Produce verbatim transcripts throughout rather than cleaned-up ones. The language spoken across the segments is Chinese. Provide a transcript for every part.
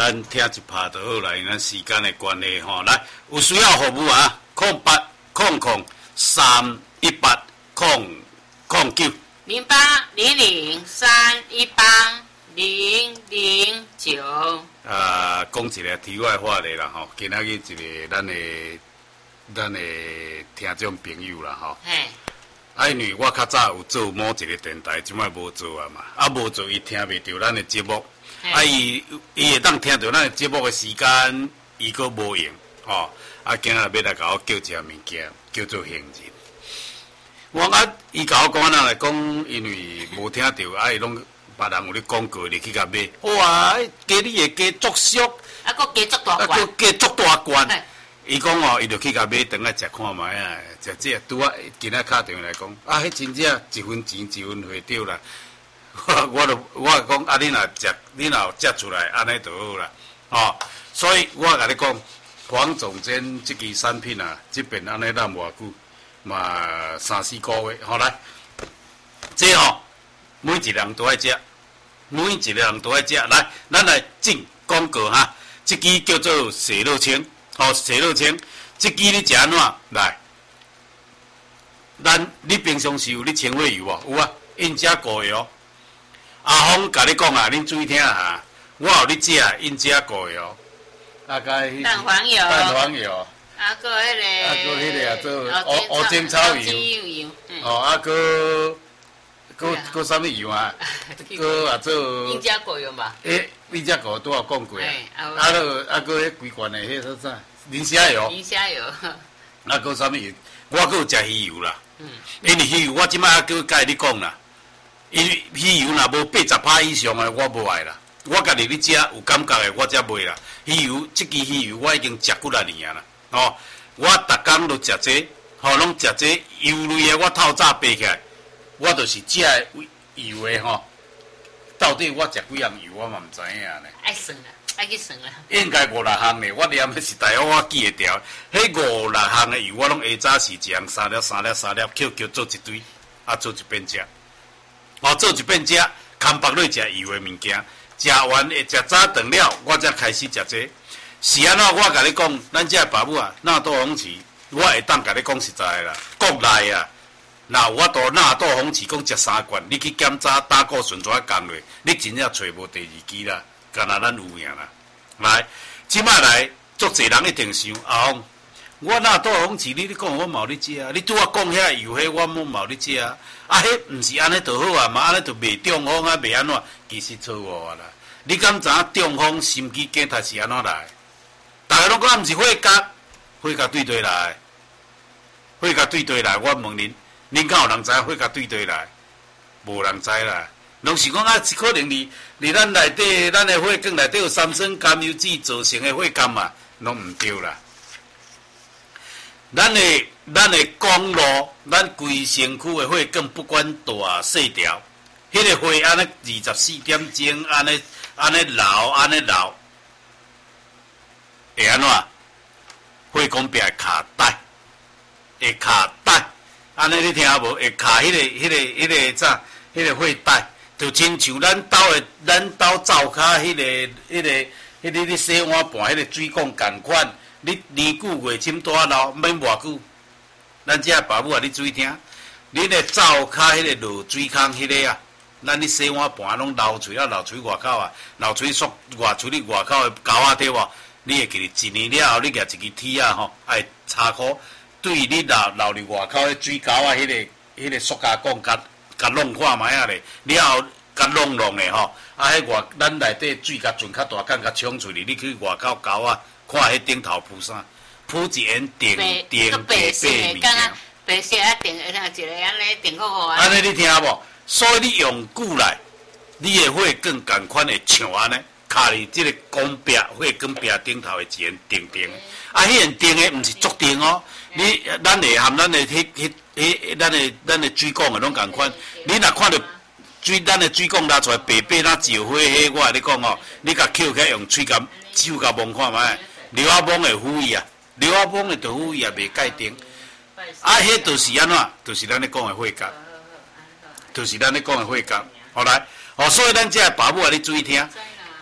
咱听一拍就好啦，因咱时间的关系吼，来有需要服务啊，空八空空三一八空空九零八零零三一八零零九。 啊，讲一个题外话的啦吼，今仔日一个咱的咱的听众朋友啦吼。 嘿。 啊，因为我较早有做某一个电台，即摆无做啊嘛，啊无做伊听袂着咱的节目，啊伊伊会当听着咱的节目的时间，伊阁无用，吼、哦，啊今日要来甲我叫一项物件，叫做行人。我啊，伊甲我讲安那来讲，因为无听着，啊伊拢别人有咧广告，你去甲买，哇，加你的加足俗， 啊阁加足大罐， 啊阁加足大罐。伊讲哦，伊就去甲买顿来食看卖啊，食这拄啊，今仔敲电话来讲，啊，迄真正一分钱一分货对啦。我我就我讲啊，你若食，你若食出来，安尼就好啦。哦，所以我甲你讲，黄总监即支产品啊，即边安尼咱偌久，嘛三四个月，好来，这哦，每一个人都爱食，每一个人都爱食。来，咱来进广告哈，即支叫做洗肉清。哦，洗肉清，即支你食安怎？来，咱你平常时有你清血油无？有啊，因遮膏油。阿峰甲你讲啊，恁注意听啊，我有你食，因遮膏油。啊，甲迄蛋黄油。 蛋黄油。 啊，个迄个。 啊，个迄个啊，做乌乌精草油。哦，啊，个个个啥物油啊？个啊做。 因遮膏油嘛。 诶，你遮膏拄有讲过啊？啊，个啊个迄规罐的迄个啥？磷虾油， 磷虾油， 啊，搁啥物油？我搁有食鱼油啦。嗯，因为鱼油我即摆啊，搁甲你讲啦。因为鱼油若无八十趴以上的，我无爱啦。我家己咧食有感觉的，我才买啦。鱼油，即支鱼油我已经食几啊年啊啦。哦，我逐工都食这，吼，拢食这油类的。我透早爬起来，我就是食油的吼。到底我食几样油，我嘛毋知影呢。 爱算啦。爱去算啦， 应该五六项的，我念的是大约我记会条。迄五六项的油，我拢下早是一样三粒、三粒、三粒，Q Q 做一堆，啊做一遍食。哦，做一遍食，空腹落食油的物件，食完会食早顿了，我才开始食这。是安怎？我甲你讲，咱这爸母啊，纳豆红旗，我会当甲你讲实在啦，国内啊，那我都纳豆红旗讲食三罐，你去检查胆固醇怎降落，你真正找无第二支啦。干那咱有影啦，来，即摆来，足侪人一定想阿峰，我那倒红旗，你你讲我冇咧食啊，你拄我讲遐油迄我冇冇咧食啊，啊迄毋是安尼就好啊嘛，安尼就袂中风啊，袂安怎，其实错误啊啦。你敢知影中风心肌梗塞是安怎来？大家拢讲毋是血压，血压对对来，血压对对来，我问恁，恁敢有人知影血压对对来？无人知啦。拢是讲啊，可能你你咱内底，咱的血管内底有三酸甘油酯造成的血甘嘛，拢毋对啦。咱的咱的公路，咱规身躯的血管不管大细条，迄、那个血安尼二十四点钟，安尼安尼流，安尼流，会安怎？血管壁会卡带，会卡带，安尼你听无？会卡迄、那个迄、那个迄、那个啥？迄、那个血带。就亲像咱兜的，咱兜灶骹迄个、迄个、迄个你洗碗盘迄个水管共款，你年久月深大漏，免偌久。咱遮爸母啊，你注意听，你个灶骹迄个落水坑迄个啊，咱你洗碗盘拢漏出啊，漏出外口啊，漏出缩外出你外口的沟啊，对无？你会记一年了后，你举一支铁啊吼，爱插箍对你漏漏入外口的水沟啊，迄、那个、迄、那个塑胶管甲。甲弄看卖啊咧，了后甲弄弄诶吼，啊，迄外咱内底水甲船较大干甲冲出去，你去外口沟啊，看迄顶头铺啥，铺一沿顶顶白色物件， 白色啊顶，一个安尼顶好好啊。 安尼你听无？所以你用久来，你诶血管共款会像安尼，卡伫即个管壁血管壁顶头诶一沿顶顶，啊，迄沿顶诶毋是足顶哦，你咱会含咱诶迄迄。诶，咱的咱的水管诶拢共款，你若看到水，咱的水管拉出来白白那石灰，迄我甲你讲哦，你甲捡起来用喙甲手甲摸看觅，刘阿蒙会浮伊啊，刘阿蒙会就浮伊啊，袂界定。啊，迄就是安怎？就是咱咧讲的血压，就是咱咧讲的血压。好来，哦，所以咱这爸母啊，你注意听，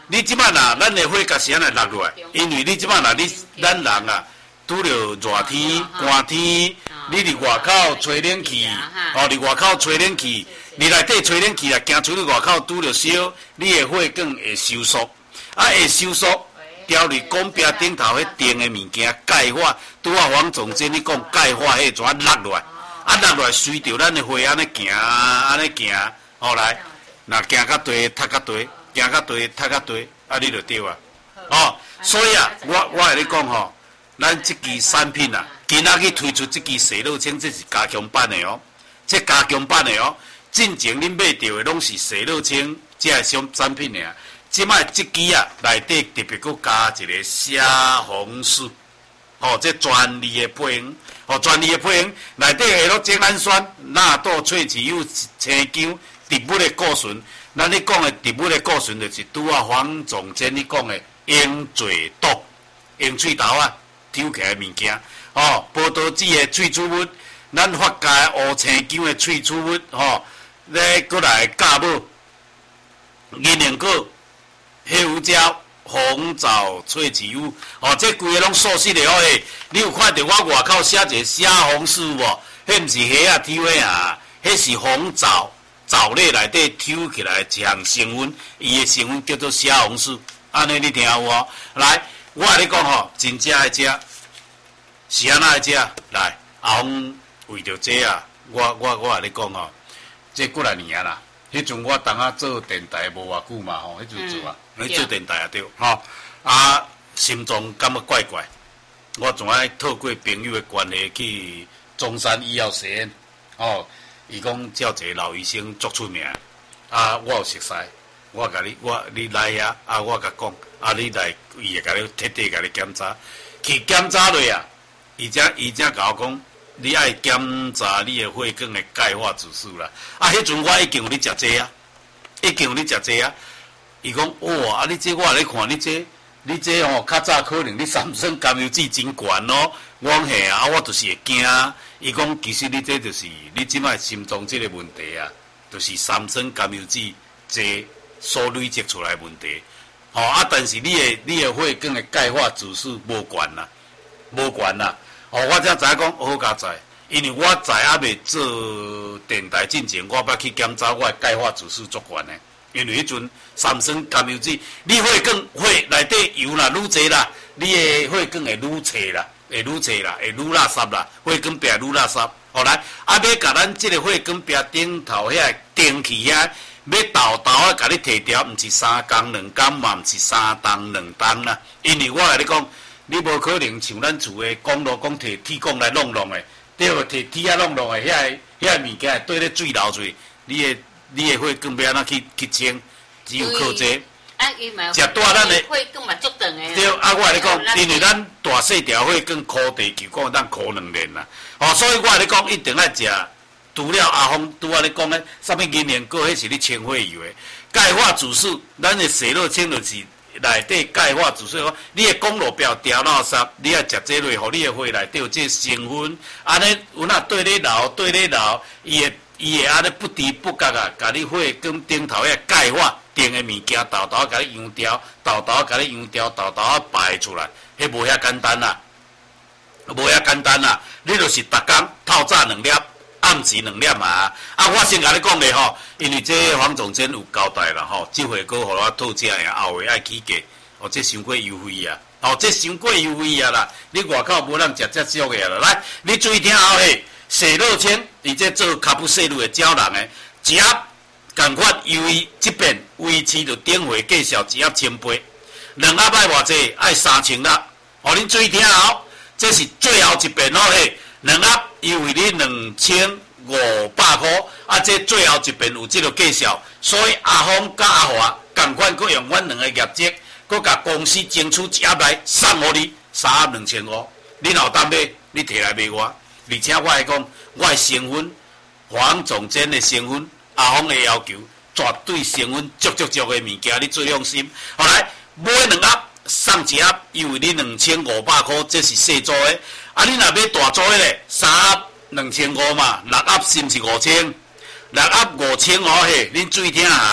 你即摆呐，咱的火甲是安尼落落来，因为你即摆呐，你咱人啊，拄着热天、寒天，你伫外口吹冷气，哦，伫外口吹冷气，你内底吹冷气啊，行出去外口拄着烧，你的火梗会收缩，啊会收缩，掉伫讲壁顶头迄电的物件钙化，拄啊黄总监你讲钙化迄怎落落来，啊落落来随着咱的火安尼行，安尼行，后来若行较低，踢较低。行较低，踢较低，啊，你就对啊。哦，所以啊，我我跟你讲吼，咱即支产品啊，今仔去推出即支洗脑清，这是加强版的哦，这加强版的哦。进前恁买到的拢是洗脑清，这个商产品尔。即摆即支啊，内底特别搁加一个虾红素，哦，这专利的配方，哦，专利的配方，内底下落精氨酸、纳豆萃取有青姜、植物的固醇。咱你讲的植物的固醇，就是拄啊黄总监你讲的鹰嘴豆、鹰喙头啊，抽起来物件。哦，葡萄籽的萃取物，咱发家的乌青姜的萃取物，吼，咧过来酵母、银杏果、黑胡椒、红枣萃取物，哦，这规个拢素食的哦诶。你有看到我外口写一个虾红素无？迄毋是虾啊抽的啊，迄是红枣。藻类内底抽起来一项成分，伊的成分叫做虾红素，安尼你听有无？来，我甲你讲吼，真正爱食，是安那爱食？来，阿峰为着这啊，我我我甲你讲吼，这几来年啊啦，迄阵我当下做电台无偌久嘛吼，迄阵做啊，你、嗯、做电台也对，吼啊，心脏感觉怪怪，我总爱透过朋友的关系去中山医药实验，哦。伊讲照一个老医生足出名，啊，我有熟悉，我甲你，我你来遐，啊，我甲讲，啊，你来，伊会甲你彻底甲你检查，去检查落啊，伊才伊才甲我讲，你爱检查你的血管的钙化指数啦。啊，迄阵我已经有咧食这啊，已经有咧食这啊。伊讲，哇，啊，你这我咧看你这，你这吼、哦，较早可能你三酸甘油酯真悬咯。我讲嘿啊，我就是会惊。伊讲，其实你这就是你即摆心脏这个问题啊，就是三酸甘油酯这所累积出来的问题。吼、哦、啊，但是你的你的血管的钙化指数无悬啦，无悬啦。哦，我才知影讲好佳在，因为我在还未做电台进前，我捌去检查我的钙化指数足悬的。因为迄阵三酸甘油酯，你血管血内底油啦愈侪啦，你的血管会愈脆啦。会愈侪啦，会愈垃圾啦，血管壁愈垃圾。后来啊，要甲咱即个血管壁顶头遐电器遐，要豆豆啊，甲你摕掉，毋是三工两工，嘛毋是三档两档啦。因为我甲你讲，你无可能像咱厝诶公路讲摕铁管来弄弄诶，对无？摕铁啊弄弄诶，遐遐物件对咧水流出，你诶你诶血管要安怎去去清？只有靠这。 啊，伊嘛食大咱的血管嘛足长诶。 对，啊，我甲你讲，因为咱大细条血管箍地球讲，咱箍两年啦。哦，所以我甲你讲，一定要食。除了阿峰拄仔咧讲咧，啥物银杏果，迄是咧清血油诶。钙化指数，咱诶洗脑清就是内底钙化指数。你诶公路标掉垃圾，你要食这类，互你诶血内底有这成分，安尼有哪对咧流，对咧流，伊会伊会安尼不知不觉啊，甲你血管顶头遐钙化。电的物件，豆豆甲你扬掉，豆豆甲你扬掉，豆豆啊排出来，迄无遐简单啦，无遐简单啦。你就是逐工透早两粒，暗时两粒嘛。啊，我先甲你讲咧吼，因为这黄总监有交代啦吼，即回阁互我讨价呀，后回爱起价，哦，这伤过优惠啊，哦，这伤过优惠啊啦。你外口无人食遮俗个啦，来，你注意听后诶，洗肉清，伊这做卡布西路的胶囊诶，一盒。共款，由于即边维持着顶回计数一盒千八，两盒爱偌济？爱三千粒。互恁注意听哦，这是最后一遍哦嘿。两盒由于你两千五百块，啊，这最后一遍有即个计数，所以阿峰甲阿华共款，佮用阮两个业绩，佮甲公司争取一盒来送互你三盒两千五。你若有当买，你摕来买我，而且我来讲，我的成分，黄总监的成分。阿峰的要求，绝对成分足足足的物件，你最用心。后来买两盒送一盒，因为你两千五百块，这是细组的。啊，你若买大组的咧，三盒两千五嘛，六盒是毋是五千？六盒五千五嘿，恁注意听下，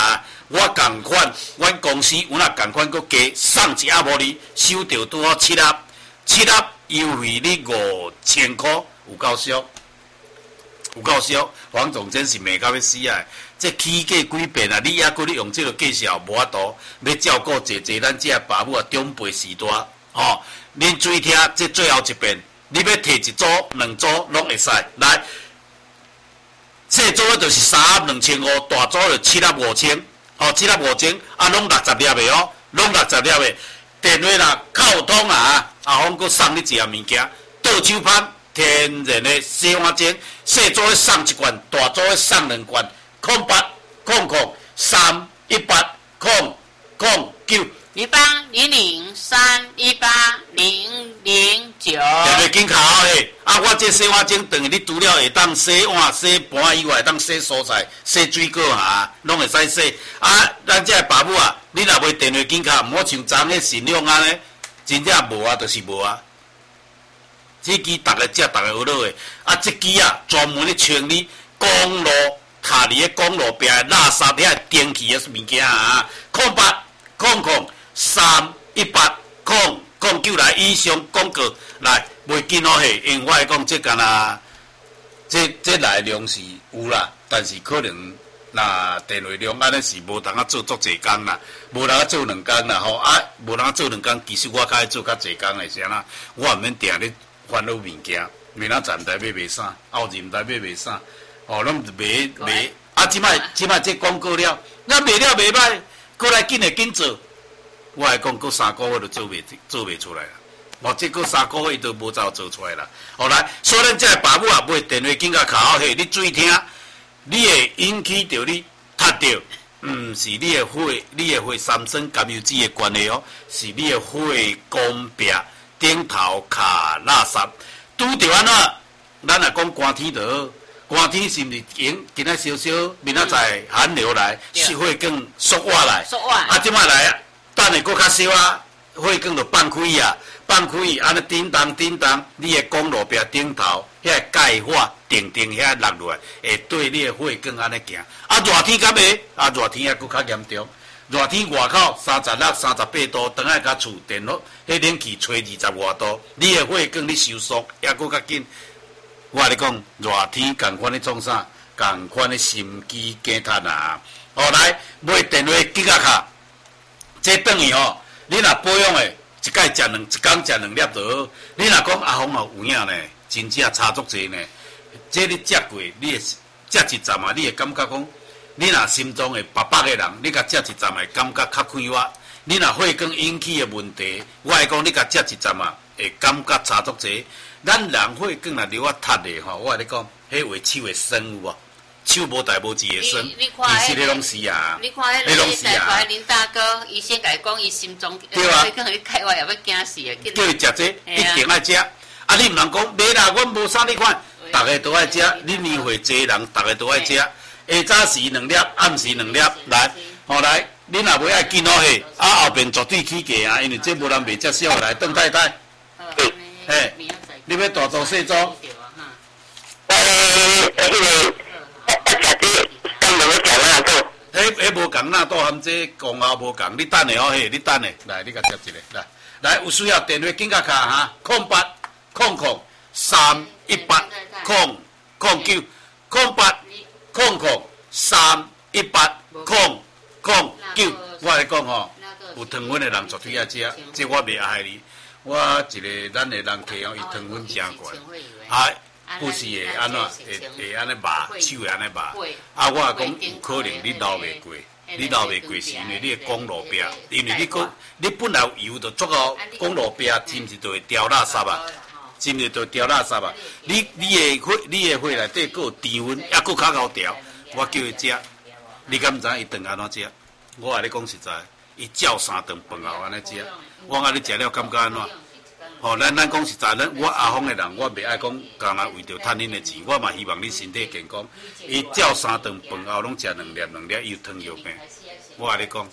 我共款，阮公司有哪共款，佮加送一盒互你，收着拄好七盒，七盒优惠你五千块，有够俗，有够俗。黄总真是骂到要死啊！这起价几遍啊！你还搁咧用这个计数无法度，要照顾坐坐咱这爸母啊，长辈时代哦。恁注意听，这最后一遍，你要摕一组、两组拢会使。来，细组的就是三盒两千五，大组就七盒五千，哦，七盒五千，啊，拢六十粒的哦，拢六十粒的。电话啦，靠通啊，阿峰搁送你一样物件，倒手香。天然的洗碗精，细组的送一罐，大组的送两罐，空八空空三一八空空九。 零八零零三一八零零九。电话紧卡好诶！啊，我这洗碗精等于你除了会当洗碗、洗盘以外，当洗蔬菜、洗水果啊，拢会使洗。啊，咱这爸母啊，你若袂电话紧卡，毋好像昨迄信用安尼，真正无啊，就是无啊。这支逐个食，逐个学落诶。啊，这支啊，专门咧清理公路、塔里诶公路边诶垃圾遐电器诶物件啊。空八空空三一八空空九来以上广告来，袂紧好嘿。因为我来讲，这干若这这来量是有啦，但是可能若电话量安尼是无通啊做足济工啦，无通啊做两工啦吼啊，无通啊做两工。其实我较爱做较济工诶，是安那，我毋免定咧。烦恼物件，明仔载毋知买卖啥，后日毋知买卖啥，哦，拢卖卖。啊，即摆即摆这广告了，咱卖了袂歹，过来紧诶紧做。我来讲，过三个月就做袂做袂出来啦。哦，这过三个月伊都无走做出来啦。后来，所以咱这爸母啊，买电话紧甲卡好嘿，你注意听，你会引起着你踢着，毋是你诶火，你诶火三升甘油脂诶关系哦，是你诶火公壁。顶头卡垃圾，拄着安怎？咱若讲寒天就好，寒天是毋是今今仔稍稍，明仔载寒流来，是会更缩瓦来。 缩瓦。 啊，即摆来啊，等下搁较少啊，会更就放开啊，放开安尼叮当叮当，你诶公路边顶头遐钙化定定遐落落来，会对你诶火更安尼行。啊，热天敢会？啊，热天还搁较严重。热天外口三十六、三十八度，等下甲厝电脑，迄冷气吹二十外度，你的火光你收缩，也搁较紧。我甲你讲，热天共款咧创啥？共款咧心肌梗塌啊！后来买电话机甲卡，这等于吼，你若保养诶，一摆食两，一工食两粒就好。你若讲阿峰哦有影呢，真正差足济呢。这你食过，你会食一站啊，你会感觉讲。你若心脏会白白的人，你甲食一站会感觉较快活。你若血管引起的问题，我来讲你甲食一站啊，会感觉差足济。咱人血管若流啊塌的吼，我甲你讲，迄话手会酸有无？手无大无字会酸，其实迄拢是啊。 你看迄个台湾林大哥，医生甲伊讲，伊心脏对啊， 你开话也要惊死啊！ 叫伊食这，一定爱食。啊，你毋通讲，袂啦，阮无啥你看，逐个都爱食。你年岁济人，逐个都爱食。下早时两粒，暗时两粒，来，好来，你若袂爱紧好嘿，啊后边绝对起价啊，因为这无人袂接受来，邓太太，嘿，你要大做细做？ 呃，迄个，我食这当两个讲那个。 迄迄无共那多含这功效无共，你等下哦嘿，你等下，来，你甲接一个，来，来有需要电话紧甲卡哈，空八空空三一八空空九空八。空空三一八空空九，我来讲吼，有糖分的人绝对爱食，这我袂害你。我一个咱的人客哦，伊糖分真悬，啊，不是会安怎会会安尼麻，手会安尼麻。啊，我讲有可能你流袂过，你流袂过是因为你的公路边，因为你讲你本来油就足够，公路边是毋是就会掉垃圾啊？是毋是就掉垃圾啊？你你的血你的血内底佫有低温，还佫较高调。我叫伊食，你敢毋知伊顿安怎食？我甲你讲实在，伊照三顿饭后安尼食。我甲你食了感觉安怎？吼、哦，咱咱讲实在，咱我阿峰的人，我袂爱讲，干那为着趁恁的钱，我嘛希望你身体健康。伊照三顿饭后拢食两粒两粒，伊有糖尿病。我甲你讲，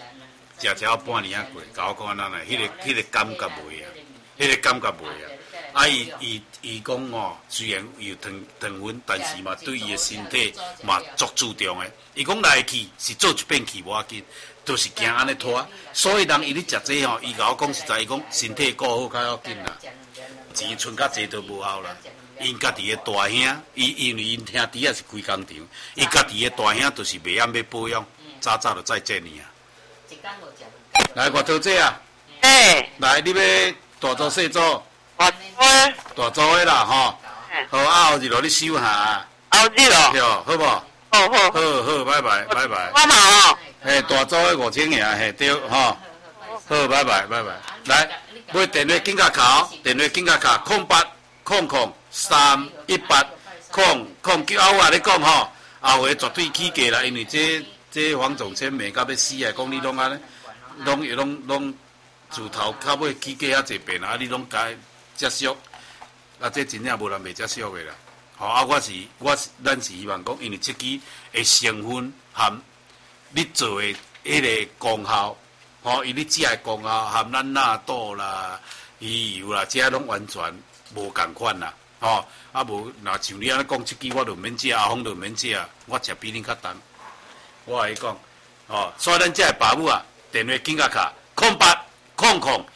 食超半年啊过，甲我讲安怎呢？迄、那个迄、那个感觉袂啊，迄、那个感觉袂啊。 啊，伊伊伊讲哦，虽然有糖糖分，但是嘛，对伊的身体嘛足注重的。伊讲来去是做一遍去无要紧，都、就是惊安尼拖。所以人伊咧食这吼，伊甲我讲实在，伊讲身体顾好较要紧啦，钱存较济都无效啦。因家己的大兄，伊因为因兄弟也是开工厂，伊家己的大兄就是袂晓要保养，早早就再见你啊。来，我头这啊， 哎， 来，你要大做细做？ 我我大做的啦，吼。好，啊后日落你收下。 后日咯， 对，好无？ 好好， 好好，拜拜，拜拜。 我嘛吼， 嘿，大做的五千元，嘿，对，吼。好，拜拜，拜拜。来，买电话紧甲卡，电话紧甲卡，空八空空三一八空空九，啊，我跟你讲吼，后回绝对起价啦，因为这这黄总签骂到要死啊，讲你拢安尼，拢拢拢自头到尾起价遐济遍啊，你拢该接受，啊，这真正无人袂接受的啦。吼、啊，我是我是咱是希望讲，因为这支的成分含你做的迄个功效，吼、伊你食的功效含咱纳豆啦、鱼油啦，这拢完全无共款啦，吼、啊无若像你安尼讲，这支我就免食，阿峰就免食，我食比恁较重。我甲伊讲，吼、所以咱这个爸母啊，电话紧甲卡，空八空空